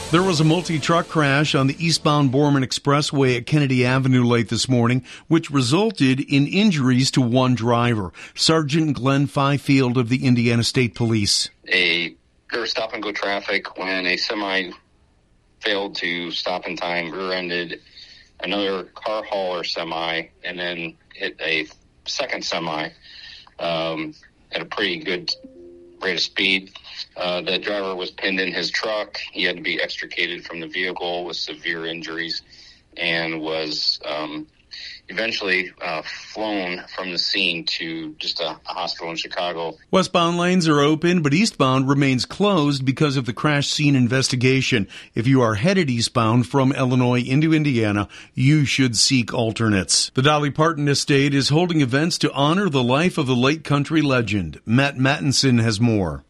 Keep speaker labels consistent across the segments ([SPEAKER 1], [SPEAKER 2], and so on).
[SPEAKER 1] There was a multi-truck crash on the eastbound Borman Expressway at Kennedy Avenue late this morning, which resulted in injuries to one driver. Sergeant Glenn Fifield of the Indiana State Police.
[SPEAKER 2] There was stop-and-go traffic when a semi failed to stop in time, rear-ended another car hauler semi, and then hit a second semi at a pretty good rate of speed. The driver was pinned in his truck. He had to be extricated from the vehicle with severe injuries and was eventually flown from the scene to just a hospital in Chicago.
[SPEAKER 1] Westbound lanes are open, but eastbound remains closed because of the crash scene investigation. If you are headed eastbound from Illinois into Indiana, you should seek alternates. The Dolly Parton Estate is holding events to honor the life of the late country legend. Matt Mattinson has more.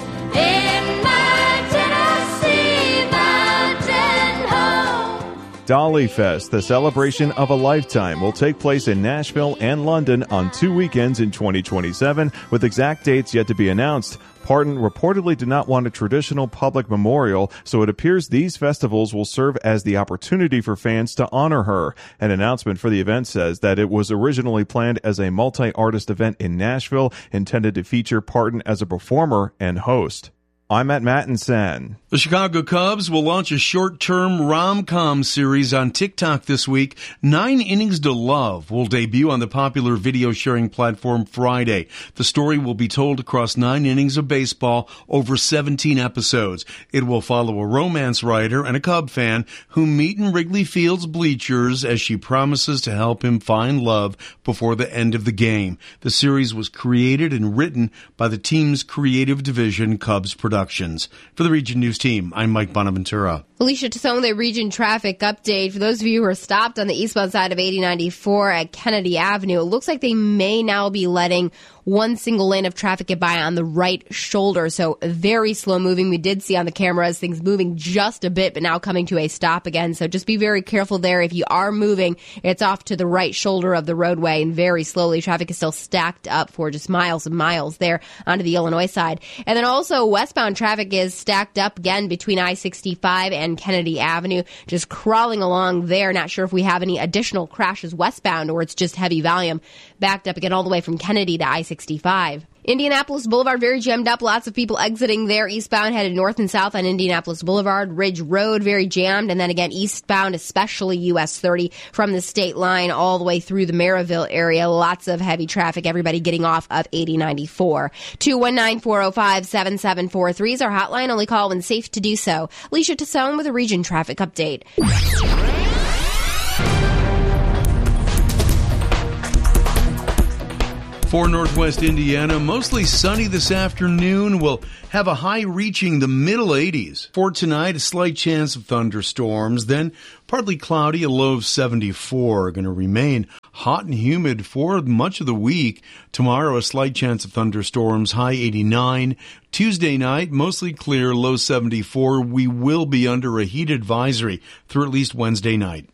[SPEAKER 3] Dolly Fest, the celebration of a lifetime, will take place in Nashville and London on 2 weekends in 2027, with exact dates yet to be announced. Parton reportedly did not want a traditional public memorial, so it appears these festivals will serve as the opportunity for fans to honor her. An announcement for the event says that it was originally planned as a multi-artist event in Nashville, intended to feature Parton as a performer and host. I'm Matt Mattinson.
[SPEAKER 1] The Chicago Cubs will launch a short-term rom-com series on TikTok this week. 9 Innings to Love will debut on the popular video-sharing platform Friday. The story will be told across 9 innings of baseball over 17 episodes. It will follow a romance writer and a Cub fan who meet in Wrigley Field's bleachers as she promises to help him find love before the end of the game. The series was created and written by the team's creative division, Cubs Productions. For the Region News Team, I'm Mike Bonaventura.
[SPEAKER 4] Alicia Tassone with a Region traffic update. For those of you who are stopped on the eastbound side of 8094 at Kennedy Avenue, it looks like they may now be letting one single lane of traffic get by on the right shoulder. So very slow moving. We did see on the cameras things moving just a bit, but now coming to a stop again. So just be very careful there. If you are moving, it's off to the right shoulder of the roadway and very slowly. Traffic is still stacked up for just miles and miles there onto the Illinois side. And then also westbound traffic is stacked up again between I-65 and Kennedy Avenue, just crawling along there. Not sure if we have any additional crashes westbound or it's just heavy volume. Backed up again all the way from Kennedy to I-65. Indianapolis Boulevard, very jammed up. Lots of people exiting there. Eastbound, headed north and south on Indianapolis Boulevard. Ridge Road, very jammed. And then again, eastbound, especially US 30 from the state line all the way through the Maryville area. Lots of heavy traffic. Everybody getting off of 8094. 219-405-7743 is our hotline. Only call when safe to do so. Alicia Tassone with a Region traffic update.
[SPEAKER 1] For Northwest Indiana, mostly sunny this afternoon. We'll have a high reaching the middle 80s. For tonight, a slight chance of thunderstorms. Then partly cloudy, a low of 74. Going to remain hot and humid for much of the week. Tomorrow, a slight chance of thunderstorms, high 89. Tuesday night, mostly clear, low 74. We will be under a heat advisory through at least Wednesday night.